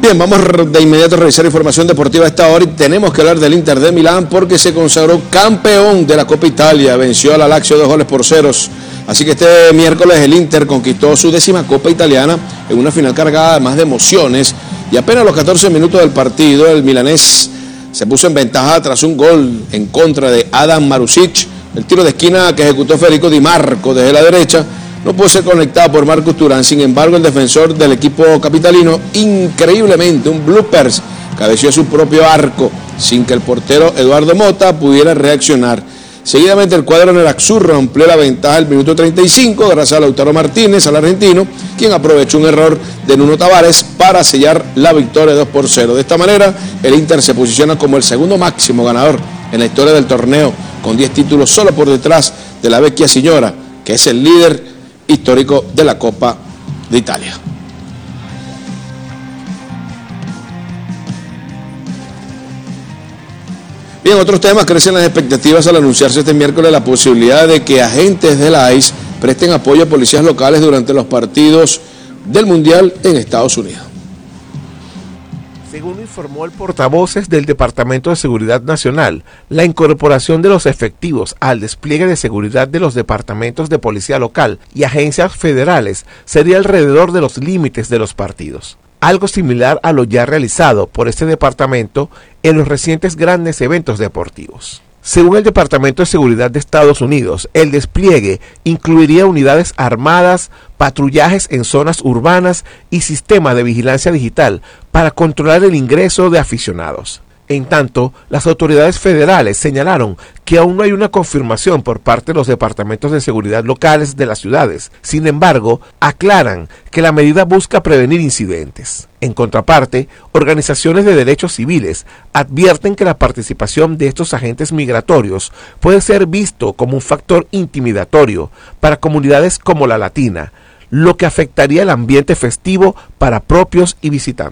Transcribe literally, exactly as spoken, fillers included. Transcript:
Bien, vamos de inmediato a revisar información deportiva a esta hora y tenemos que hablar del Inter de Milán porque se consagró campeón de la Copa Italia, venció a la Lazio dos goles por ceros. Así que este miércoles el Inter conquistó su décima Copa Italiana en una final cargada además de emociones y apenas a los catorce minutos del partido el milanés se puso en ventaja tras un gol en contra de Adam Marusic. El tiro de esquina que ejecutó Federico Di Marco desde la derecha no pudo ser conectado por Marcus Thuram. Sin embargo, el defensor del equipo capitalino, increíblemente, un bloopers, cabeció su propio arco sin que el portero Eduardo Mota pudiera reaccionar. Seguidamente el cuadro nerazzurro amplió la ventaja al minuto treinta y cinco gracias a Lautaro Martínez, al argentino, quien aprovechó un error de Nuno Tavares para sellar la victoria dos por cero. De esta manera, el Inter se posiciona como el segundo máximo ganador en la historia del torneo, con diez títulos solo por detrás de la Vecchia Signora, que es el líder histórico de la Copa de Italia. Bien, otros temas: crecen las expectativas al anunciarse este miércoles la posibilidad de que agentes de la I C E presten apoyo a policías locales durante los partidos del Mundial en Estados Unidos. Según informó el portavoces del Departamento de Seguridad Nacional, la incorporación de los efectivos al despliegue de seguridad de los departamentos de policía local y agencias federales sería alrededor de los límites de los partidos. Algo similar a lo ya realizado por este departamento en los recientes grandes eventos deportivos. Según el Departamento de Seguridad de Estados Unidos, el despliegue incluiría unidades armadas, patrullajes en zonas urbanas y sistema de vigilancia digital para controlar el ingreso de aficionados. En tanto, las autoridades federales señalaron que aún no hay una confirmación por parte de los departamentos de seguridad locales de las ciudades. Sin embargo, aclaran que la medida busca prevenir incidentes. En contraparte, organizaciones de derechos civiles advierten que la participación de estos agentes migratorios puede ser visto como un factor intimidatorio para comunidades como la latina, lo que afectaría el ambiente festivo para propios y visitantes.